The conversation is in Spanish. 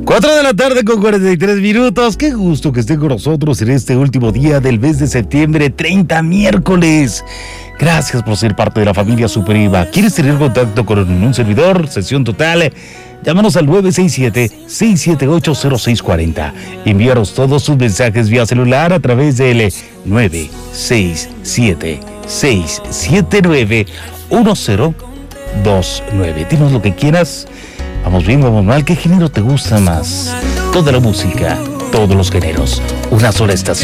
4 de la tarde con 43 minutos. Qué gusto que estén con nosotros en este último día del mes de septiembre, 30 miércoles. Gracias por ser parte de la familia Superiva. ¿Quieres tener contacto con un servidor? Sesión total. Llámanos al 967-678-0640. Envíanos todos sus mensajes vía celular a través del 967-679-1029. Dinos lo que quieras. Vamos bien, vamos mal. ¿Qué género te gusta más? Toda la música, todos los géneros. Una sola estación.